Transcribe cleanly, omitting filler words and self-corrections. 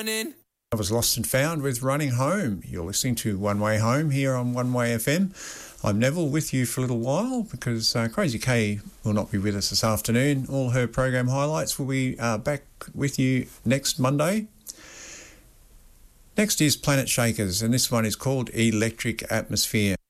morning. I was lost and found with Running Home. You're listening to One Way Home here on One Way FM. I'm Neville with you for a little while because Crazy K will not be with us this afternoon. All her program highlights will be back with you next Monday. Next is Planet Shakers, and this one is called Electric Atmosphere.